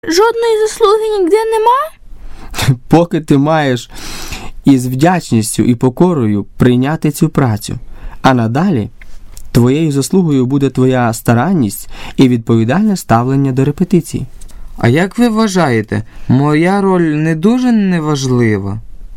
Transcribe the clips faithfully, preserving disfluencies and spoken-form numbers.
Жодної заслуги ніде нема? Поки ти маєш із вдячністю і покорою прийняти цю працю, а надалі твоєю заслугою буде твоя старанність і відповідальне ставлення до репетицій. А як ви вважаєте, моя роль не дуже неважлива?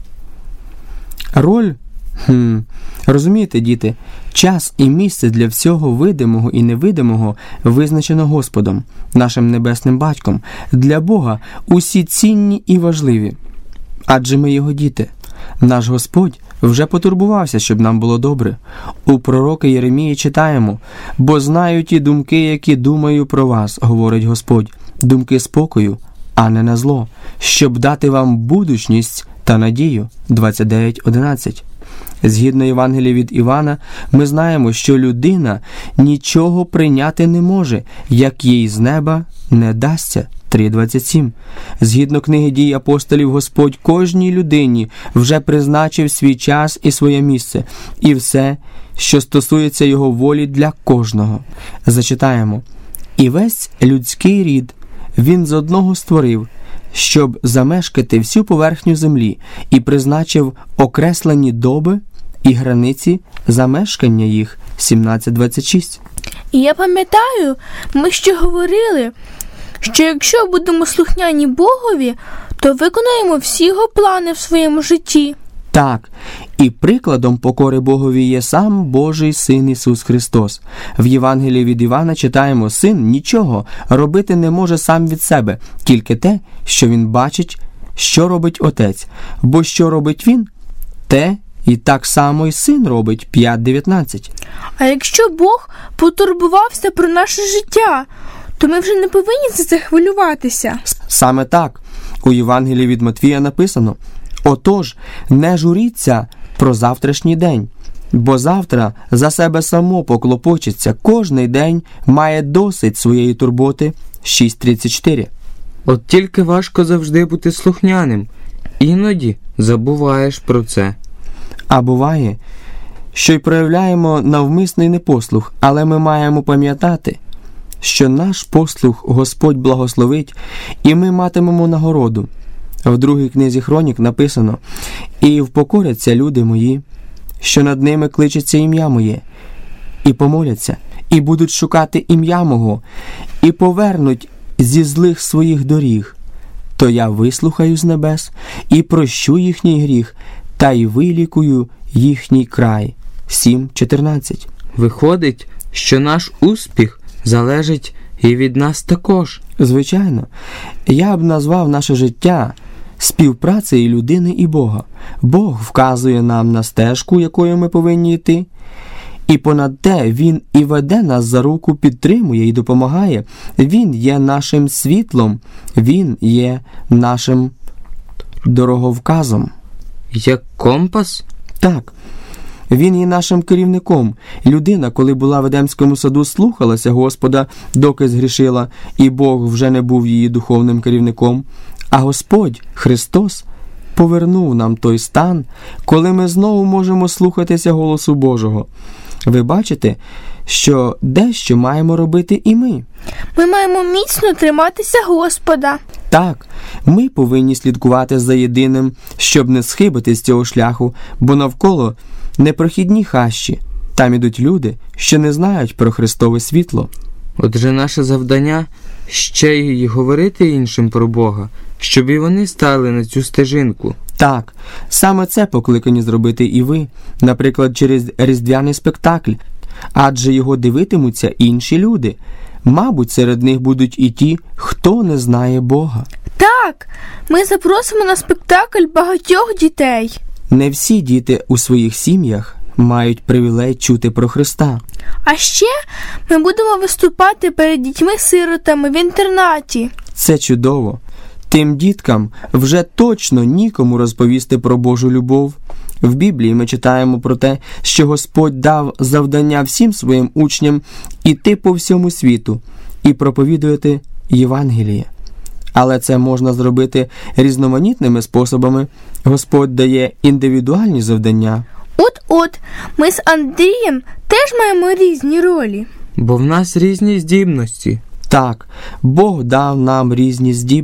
Роль? Хм. Розумієте, діти, час і місце для всього видимого і невидимого визначено Господом, нашим Небесним Батьком. Для Бога усі цінні і важливі. Адже ми Його діти. Наш Господь вже потурбувався, щоб нам було добре. У пророка Єремії читаємо: «Бо знаю ті думки, які думаю про вас, говорить Господь, думки спокою, а не на зло, щоб дати вам будучність та надію». двадцять дев'ять одинадцять. Згідно Євангелія від Івана, ми знаємо, що людина нічого прийняти не може, як їй з неба не дасться. три двадцять сім. Згідно книги «Дій апостолів», Господь кожній людині вже призначив свій час і своє місце, і все, що стосується Його волі для кожного. Зачитаємо: «І весь людський рід Він з одного створив, щоб замешкати всю поверхню землі, і призначив окреслені доби і границі замешкання їх». сімнадцять двадцять шість. І я пам'ятаю, ми ще говорили, що якщо будемо слухняні Богові, то виконаємо всі Його плани в своєму житті. Так, і прикладом покори Богові є сам Божий Син Ісус Христос. В Євангелії від Івана читаємо: «Син нічого робити не може сам від себе, тільки те, що він бачить, що робить Отець. Бо що робить він, те і так само й Син робить». п'ять дев'ятнадцять. А якщо Бог потурбувався про наше життя, то ми вже не повинні за це хвилюватися. Саме так. У Євангелії від Матвія написано: «Отож, не журіться про завтрашній день, бо завтра за себе само поклопочеться, кожний день має досить своєї турботи». шість тридцять чотири. От тільки важко завжди бути слухняним. Іноді забуваєш про це. А буває, що й проявляємо навмисний непослух, але ми маємо пам'ятати, що наш послух Господь благословить, і ми матимемо нагороду. В другій книзі Хронік написано: «І впокоряться люди мої, що над ними кличеться ім'я моє, і помоляться, і будуть шукати ім'я мого, і повернуть зі злих своїх доріг, то я вислухаю з небес, і прощу їхній гріх, та й вилікую їхній край». сім чотирнадцять. Виходить, що наш успіх залежить і від нас також. Звичайно. Я б назвав наше життя співпрацею людини і Бога. Бог вказує нам на стежку, якою ми повинні йти, і понад те Він і веде нас за руку, підтримує і допомагає. Він є нашим світлом, Він є нашим дороговказом. Як компас? Так. Він є нашим керівником. Людина, коли була в Едемському саду, слухалася Господа, доки згрішила, і Бог вже не був її духовним керівником. А Господь, Христос, повернув нам той стан, коли ми знову можемо слухатися голосу Божого. Ви бачите, що дещо маємо робити і ми. Ми маємо міцно триматися Господа. Так, ми повинні слідкувати за єдиним, щоб не схибити з цього шляху, бо навколо непрохідні хащі. Там ідуть люди, що не знають про Христове світло. Отже, наше завдання – ще й говорити іншим про Бога, щоб і вони стали на цю стежинку. Так, саме це покликані зробити і ви, наприклад, через різдвяний спектакль, адже його дивитимуться інші люди. Мабуть, серед них будуть і ті, хто не знає Бога. Так, ми запросимо на спектакль багатьох дітей. Не всі діти у своїх сім'ях мають привілей чути про Христа. А ще ми будемо виступати перед дітьми-сиротами в інтернаті. Це чудово. Тим діткам вже точно нікому розповісти про Божу любов. В Біблії ми читаємо про те, що Господь дав завдання всім своїм учням іти по всьому світу і проповідувати Євангеліє. Але це можна зробити різноманітними способами. Господь дає індивідуальні завдання. От-от, ми з Андрієм теж маємо різні ролі. Бо в нас різні здібності. Так, Бог дав нам різні здібності.